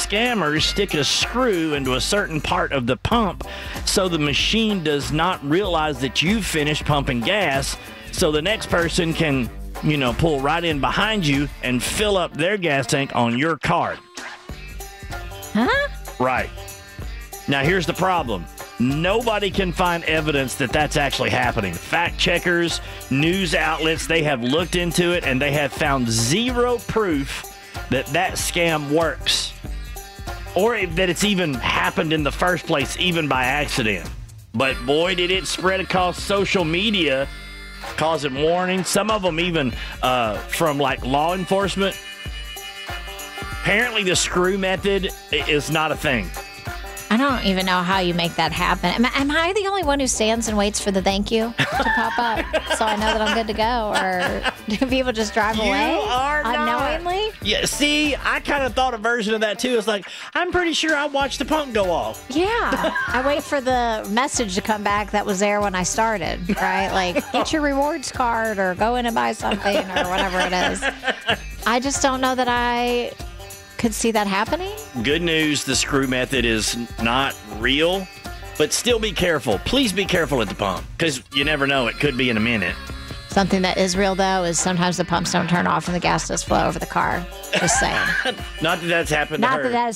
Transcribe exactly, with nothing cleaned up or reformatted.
scammers stick a screw into a certain part of the pump so the machine does not realize that you've finished pumping gas, so the next person can, you know, pull right in behind you and fill up their gas tank on your card. Huh? Right. Now, here's the problem. Nobody can find evidence that that's actually happening. Fact checkers, news outlets, they have looked into it, and they have found zero proof that that scam works, or that it's even happened in the first place, even by accident. But boy, did it spread across social media, causing warnings. Some of them even uh, from like law enforcement. Apparently the screw method is not a thing. I don't even know how you make that happen. Am, am I the only one who stands and waits for the thank you to pop up so I know that I'm good to go? Or do people just drive You away are not. unknowingly? Yeah, see, I kind of thought a version of that too. It's like, I'm pretty sure I watched the pump go off. Yeah. I wait for the message to come back that was there when I started, right? Like, get your rewards card or go in and buy something or whatever it is. I just don't know that I could see that happening. Good news, the screw method is not real, but still be careful. Please be careful at the pump, because you never know. It could be in a minute. Something that is real, though, is sometimes the pumps don't turn off and the gas does flow over the car. Just saying. Not that that's happened Not to her. that that has